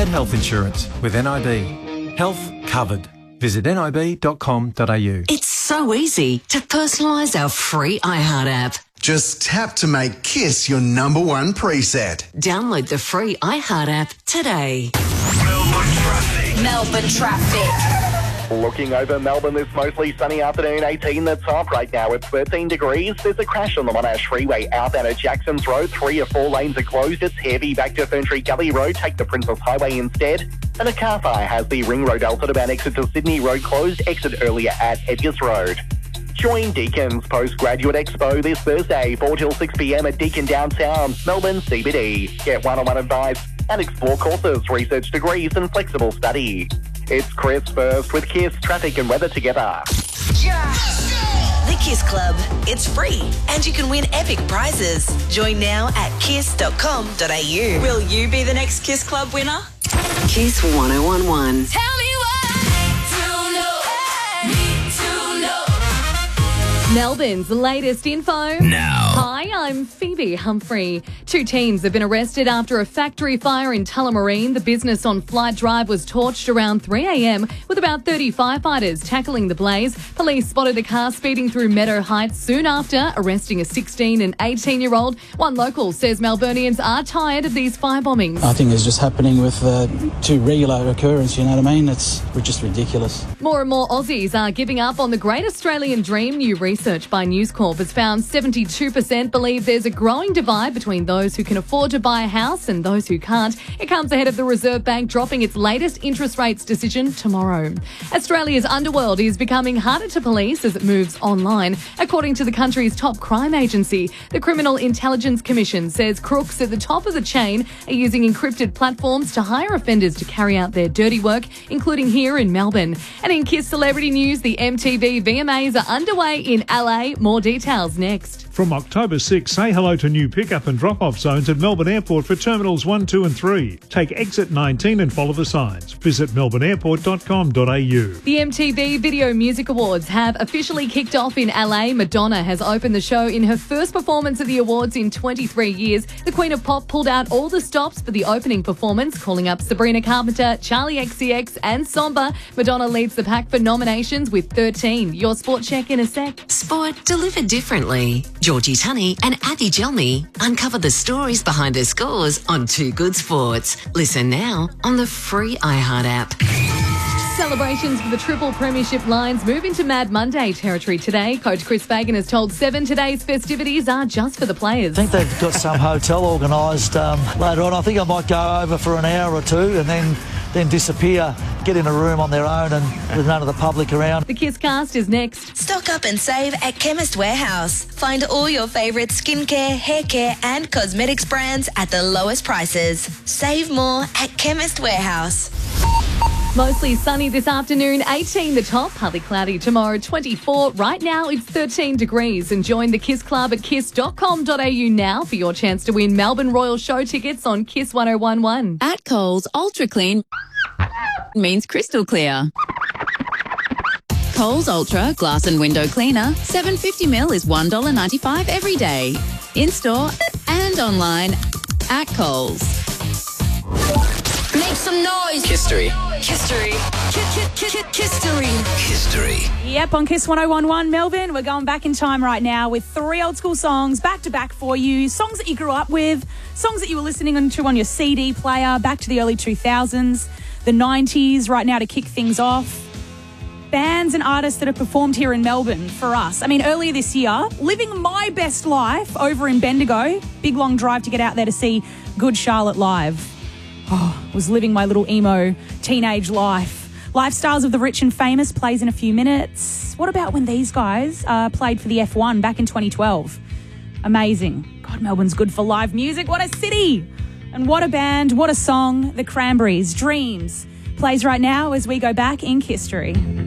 and health insurance with NIB. Health covered. Visit nib.com.au. It's so easy to personalise our free iHeart app. Just tap to make Kiss your number one preset. Download the free iHeart app today. Melbourne traffic. Looking over Melbourne this mostly sunny afternoon, 18 the top right now at 13 degrees. There's a crash on the Monash Freeway outbound at Jackson's Road. 3 or 4 lanes are closed. It's heavy back to Ferntree Gully Road. Take the Princess Highway instead. And a car fire has the Ring Road Alfred about exit to Sydney Road closed. Exit earlier at Edgars Road. Join Deacon's Postgraduate Expo this Thursday, 4 till 6 p.m. at Deakin Downtown, Melbourne CBD. Get one-on-one advice and explore courses, research degrees and flexible study. It's Chris first with Kiss Traffic and Weather together. The Kiss Club. It's free and you can win epic prizes. Join now at kiss.com.au. Will you be the next Kiss Club winner? Kiss 1011. Tell me Melbourne's latest info. Now. Hi, I'm Phoebe Humphrey. 2 teens have been arrested after a factory fire in Tullamarine. The business on Flight Drive was torched around 3 a.m. with about 30 firefighters tackling the blaze. Police spotted a car speeding through Meadow Heights soon after, arresting a 16 and 18-year-old. One local says Melburnians are tired of these firebombings. I think it's just happening with too regular occurrence, you know what I mean? It's just ridiculous. More and more Aussies are giving up on the Great Australian Dream. New research by News Corp has found 72% believe there's a growing divide between those who can afford to buy a house and those who can't. It comes ahead of the Reserve Bank dropping its latest interest rates decision tomorrow. Australia's underworld is becoming harder to police as it moves online. According to the country's top crime agency, the Criminal Intelligence Commission says crooks at the top of the chain are using encrypted platforms to hire offenders to carry out their dirty work, including here in Melbourne. And in Kiss celebrity news, the MTV VMAs are underway in LA. More details next. From October 6, say hello to new pick-up and drop-off zones at Melbourne Airport for Terminals 1, 2 and 3. Take exit 19 and follow the signs. Visit melbourneairport.com.au. The MTV Video Music Awards have officially kicked off in LA. Madonna has opened the show in her first performance of the awards in 23 years. The Queen of Pop pulled out all the stops for the opening performance, calling up Sabrina Carpenter, Charlie XCX and Somber. Madonna leads the pack for nominations with 13. Your sport check in a sec. Sport delivered differently. Georgie Tunney and Abby Gelmy uncover the stories behind her scores on Too Good Sports. Listen now on the free iHeart app. Celebrations for the Triple Premiership Lions move into Mad Monday territory today. Coach Chris Fagan has told Seven today's festivities are just for the players. I think they've got some hotel organised later on. I think I might go over for an hour or two and then disappear, get in a room on their own and with none of the public around. The Kiss Cast is next. Stock up and save at Chemist Warehouse. Find all your favourite skincare, hair care and cosmetics brands at the lowest prices. Save more at Chemist Warehouse. Mostly sunny this afternoon, 18 the top, partly cloudy tomorrow, 24. Right now it's 13 degrees and join the Kiss Club at kiss.com.au now for your chance to win Melbourne Royal Show tickets on Kiss 1011. At Coles, Ultra Clean means crystal clear. Coles Ultra Glass and Window Cleaner, 750ml is $1.95 every day. In-store and online at Coles. Make some noise. History. History. History. History. Yep, on Kiss 1011 Melbourne, we're going back in time right now with 3 old school songs back to back for you. Songs that you grew up with, songs that you were listening to on your CD player back to the early 2000s, the 90s right now to kick things off. Bands and artists that have performed here in Melbourne for us. I mean, earlier this year, living my best life over in Bendigo. Big long drive to get out there to see Good Charlotte live. Was living my little emo teenage life. Lifestyles of the Rich and Famous plays in a few minutes. What about when these guys played for the F1 back in 2012? Amazing. God, Melbourne's good for live music. What a city. And what a band, what a song. The Cranberries, Dreams, plays right now as we go back in history.